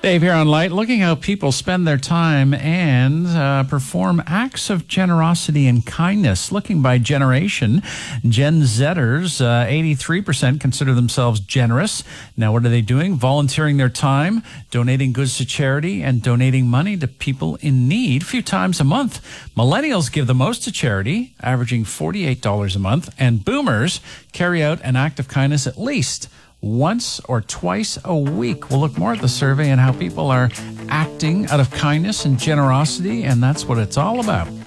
Dave here on Light, looking how people spend their time and perform acts of generosity and kindness. Looking by generation, Gen Zers, 83% consider themselves generous. Now, what are they doing? Volunteering their time, donating goods to charity, and donating money to people in need a few times a month. Millennials give the most to charity, averaging $48 a month, and boomers carry out an act of kindness at least once or twice a week. We'll look more at the survey and how people are acting out of kindness and generosity, and that's what it's all about.